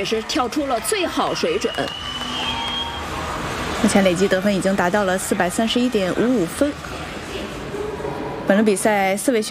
是跳出了最好水准。 目前累计得分已经达到了431.55分。本轮比赛4位选